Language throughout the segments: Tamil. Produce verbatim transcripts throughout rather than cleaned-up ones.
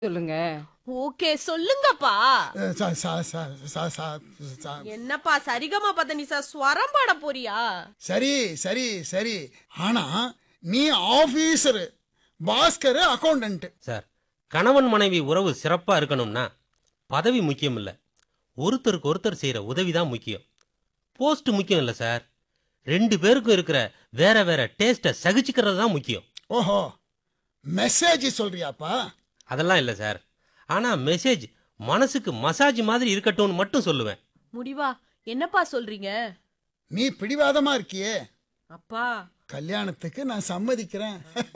சொல்லுங்க. ஓகே சொல்லுங்கப்பா. அஹ், ச- ச- ச- ச- ச- ச- என்னப்பா சரிகமா பதனிசா ஸ்வரம் பாட போறியா? சரி சரி சரி. ஆனா நீ ஆபீசர், பாஸ்கர் அக்கௌண்டன்ட். சார், கணவன் மனைவி உறவு சிறப்பா இருக்கணும்னா பதவி முக்கியம் இல்ல, ஒருத்தருக்கு ஒருத்தர் செய்யற உதவிதான் முக்கியம். போஸ்ட் முக்கியம் இல்ல சார், ரெண்டு பேருக்கும் இருக்கிற வேற வேற டேஸ்ட சகிச்சுக்கிறது தான் முக்கியம். ஓஹோ, மெசேஜ் சொல்றியாப்பா? அதெல்லாம் இல்ல சார், ஆனா மெசேஜ் மனசுக்கு மசாஜ் மாதிரி இருக்கட்டும்னு மட்டும் சொல்லுவேன். முடிவா என்னப்பா சொல்றீங்க? நீ பிடிவாதமா இருக்கியே, அப்பா கல்யாணத்துக்கு நான் சம்மதிக்கிறேன்.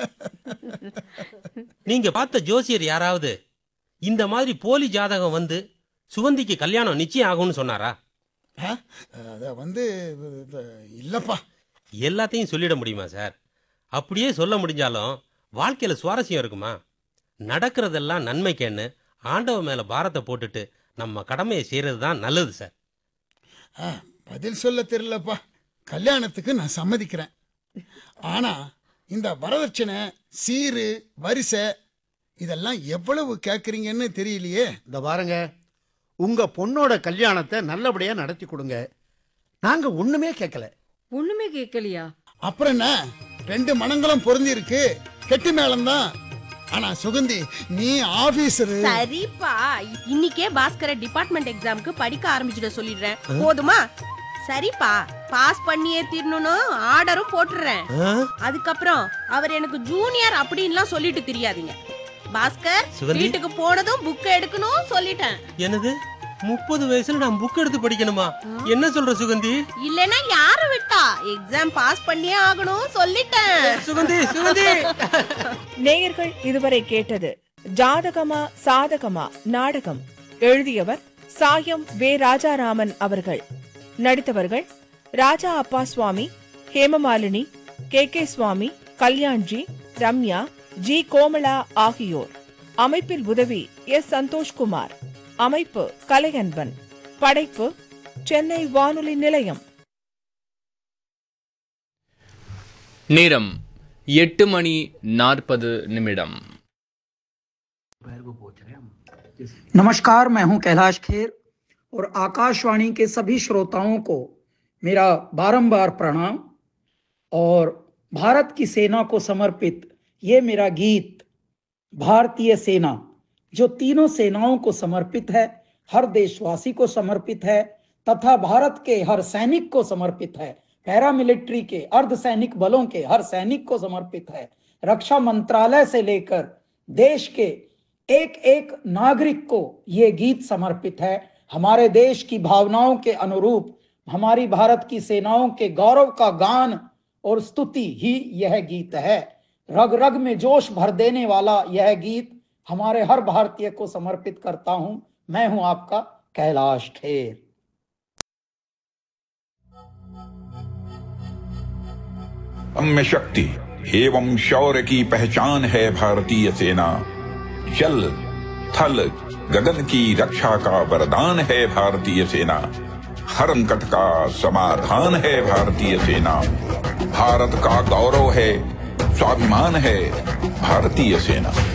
நீங்க பார்த்த ஜோசியர் யாராவது இந்த மாதிரி போலி ஜாதகம் வந்து சுகந்திக்கு கல்யாணம் நிச்சயம் ஆகும்னு சொன்னாரா? அஹ், அத வந்து இது, இல்லப்பா. எல்லாத்தையும் சொல்லிட முடியுமா சார்? அப்படியே சொல்ல முடிஞ்சாலும் வாழ்க்கையில சுவாரஸ்யம் இருக்குமா? நடக்கிறதெல்லாம் நன்மைக்கேன்னு ஆண்டவ மேல பாரத்தை போட்டுட்டு நம்ம கடமையை செய்யறது தான் நல்லது சார். அஹ், பதில் சொல்ல தெரியலப்பா. கல்யாணத்துக்கு நான் சம்மதிக்கிறேன். ஆனா இந்த வரதட்சணை, சீரு, வரிசை இதெல்லாம் எவ்வளவு கேக்குறீங்கன்னு தெரியலையே. இந்த பாருங்க, உங்க பொண்ணோட கல்யாணத்தை நல்லபடியா நடத்தி கொடுங்க. நாங்க ஒண்ணுமே கேட்கல. ஒண்ணுமே கேட்கலையா? அப்புறம் என்ன, ரெண்டு மனங்களும் பொருந்தி இருக்கு, கெட்டி மேளம்தான். ஆனா சுகந்தி, நீ ஆபீசரு. சரிப்பா, இன்னைக்கே பாஸ்கர டிபார்ட்மெண்ட் எக்ஸாம்க்கு படிக்க ஆரம்பிச்சுட சொல்லிடுறேன். போதுமா? சரிப்பா, பாஸ் பண்ணியே தீரணும்னு ஆர்டரும் போட்டுறேன். அதுக்கப்புறம் அவர் எனக்கு ஜூனியர் அப்படின்லாம் சொல்லிட்டு தெரியாதீங்க. பாஸ்கர் சுகந்தி? வீட்டுக்கு போனதும் புக் எடுக்கணும் சொல்லிட்டேன். என்னது, முப்பது வயசுல நான் புக் எடுத்து படிக்கணுமா? என்ன சொல்ற சுகந்தி? இல்லனா யாரு விட்டா, எக்ஸாம் பாஸ் பண்ணியே ஆகணும் சொல்லிட்டேன். சுகந்தி சுகந்தி நேயர்கள் இதுவரை கேட்டது ஜாதகமா சாதகமா நாடகம். எழுதியவர் சாயம் வே ராஜாராமன் அவர்கள். நடித்தவர்கள் ராஜா அப்பா சுவாமி, ஹேமமாலினி, கே கே சுவாமி, கல்யாண்ஜி, ரம்யா, ஜி கோமலா ஆகியோர். அமைப்பில் உதவி எஸ் சந்தோஷ்குமார். அமைப்பு கலையன்பன். படைப்பு சென்னை வானொலி நிலையம். நேரம் எட்டு மணி நாற்பது நிமிடம். नमस्कार, मैं हूं कैलाश खेर और आकाशवाणी के सभी श्रोताओं को मेरा बारंबार प्रणाम। और भारत की सेना को समर्पित ये मेरा गीत भारतीय सेना, जो तीनों सेनाओं को समर्पित है, हर देशवासी को समर्पित है तथा भारत के हर सैनिक को समर्पित है, पैरामिलिट्री के, अर्धसैनिक बलों के हर सैनिक को समर्पित है, रक्षा मंत्रालय से लेकर देश के एक एक नागरिक को ये गीत समर्पित है। हमारे देश की भावनाओं के अनुरूप हमारी भारत की सेनाओं के गौरव का गान और स्तुति ही यह गीत है। रग रग में जोश भर देने वाला यह गीत हमारे हर भारतीय को समर्पित करता हूं। मैं हूं आपका कैलाश खेर। अम्य शक्ति एवं शौर्य की पहचान है भारतीय सेना। जल थल गगन की रक्षा का वरदान है भारतीय सेना। हर संकट का समाधान है भारतीय सेना। भारत का गौरव है, स्वाभिमान है भारतीय सेना।